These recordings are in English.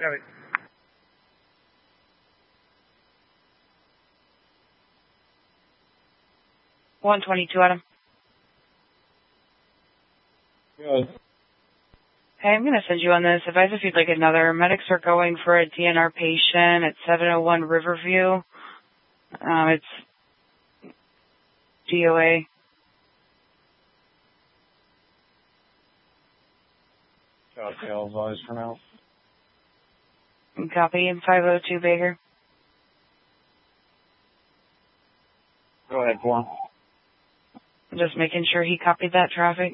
Copy. 122, Adam. Good. Hey, I'm going to send you on this. Advise if you'd like another. Medics are going for a DNR patient at 701 Riverview. It's DOA. Cocktails always for now. Copy. 502 Baker. Go ahead, 4. Just making sure he copied that traffic.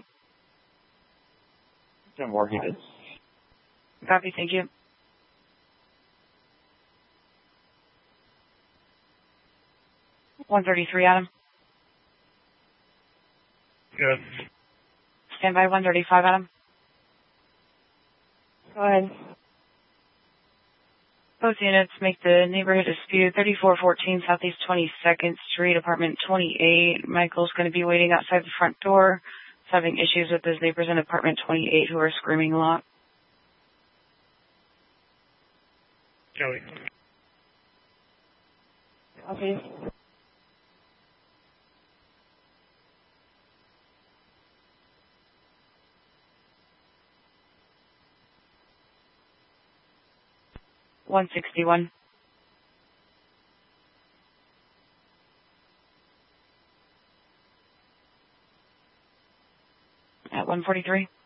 Didn't work, he did. Copy, thank you. $133, Adam. Good. Stand by 135, Adam. Go ahead. Both units make the neighborhood dispute 3414 Southeast 22nd Street, apartment 28. Michael's going to be waiting outside the front door. He's having issues with his neighbors in apartment 28 who are screaming a lot. Joey. Okay. $161. At 143.